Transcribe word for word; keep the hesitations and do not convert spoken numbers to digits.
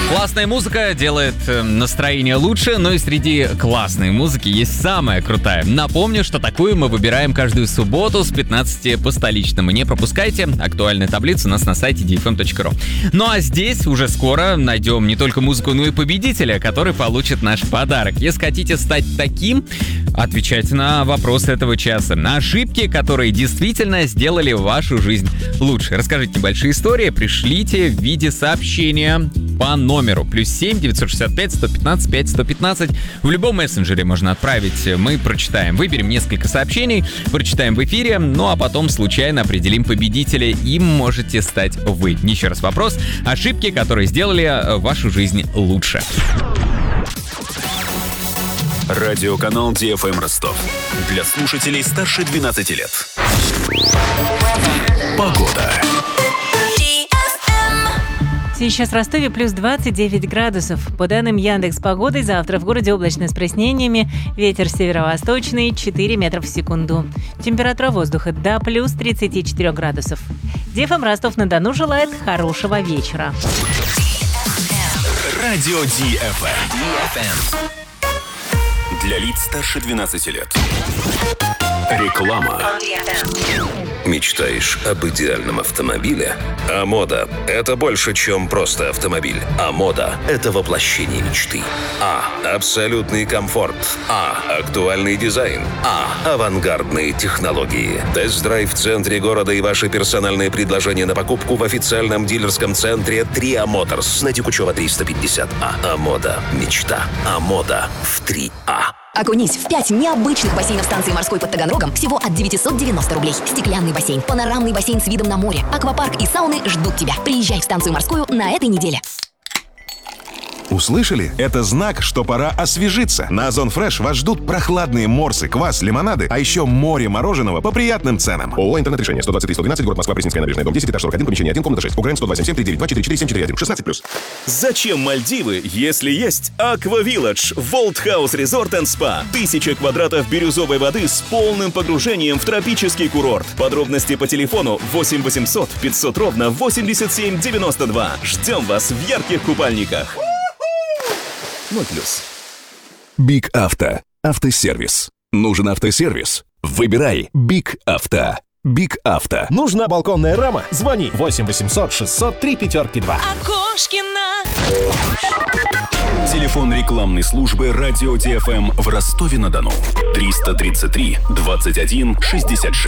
Классная музыка делает настроение лучше, но и среди классной музыки есть самая крутая. Напомню, что такую мы выбираем каждую субботу с пятнадцати по столичному. Не пропускайте, актуальная таблица у нас на сайте ди эф эм точка ру. Ну а здесь уже скоро найдем не только музыку, но и победителя, который получит наш подарок. Если хотите стать таким, отвечайте на вопросы этого часа. На ошибки, которые действительно сделали вашу жизнь лучше. Расскажите небольшие истории, пришлите в виде сообщения по номеру плюс семь девятьсот шестьдесят пять сто пятнадцать пять сто пятнадцать. В любом мессенджере можно отправить, мы прочитаем. Выберем несколько сообщений, прочитаем в эфире, ну а потом случайно определим победителя. Им можете стать вы. Еще раз вопрос. Ошибки, которые сделали вашу жизнь лучше. Радиоканал ди эф эм Ростов. Для слушателей старше двенадцати лет. Погода. Сейчас в Ростове плюс двадцать девять градусов. По данным Яндекс.Погоды, завтра в городе облачно с прояснениями. Ветер северо-восточный четыре метра в секунду. Температура воздуха до плюс тридцати четырёх градусов. ди эф эм Ростов-на-Дону желает хорошего вечера. Радио ди эф эм. Для лиц старше двенадцати лет. Реклама. Мечтаешь об идеальном автомобиле? А-мода – это больше, чем просто автомобиль. А-мода – это воплощение мечты. А. Абсолютный комфорт. А. Актуальный дизайн. А. Авангардные технологии. Тест-драйв в центре города и ваши персональные предложения на покупку в официальном дилерском центре Триа Моторс на Текучева триста пятьдесят А. А-мода – мечта. А-мода в три А. Окунись в пять необычных бассейнов станции морской под Таганрогом всего от девятьсот девяносто рублей. Стеклянный бассейн, панорамный бассейн с видом на море, аквапарк и сауны ждут тебя. Приезжай в станцию морскую на этой неделе. Услышали? Это знак, что пора освежиться. На Озон Фреш вас ждут прохладные морсы, квас, лимонады, а еще море мороженого по приятным ценам. ООО «Интернет-решение». сто двадцать три сто двенадцать, город Москва, Пресненская набережная, дом десять, этаж сорок один, помещение один, комната шесть. УГРН сто два семь семь три девять два четыре четыре семь четыре один. шестнадцать плюс. Зачем Мальдивы, если есть Аква Вилледж, Волт Хаус Резорт энд Спа? Тысяча квадратов бирюзовой воды с полным погружением в тропический курорт. Подробности по телефону восемь восемьсот пятьсот ровно восемьдесят семь девяносто два. Ждем вас в ярких купальниках. ноль плюс. Биг Авто. Автосервис. Нужен автосервис? Выбирай Биг Авто. Биг Авто. Нужна балконная рама? Звони восемь восемьсот шестьсот три пятерки два. Окошкина. Телефон рекламной службы Радио ди эф эм в Ростове-на-Дону. триста тридцать три двадцать один шестьдесят шесть.